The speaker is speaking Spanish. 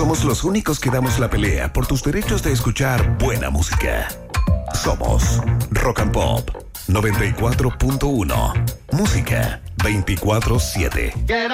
Somos los únicos que damos la pelea por tus derechos de escuchar buena música. Somos Rock and Pop 94.1. Música 24/7.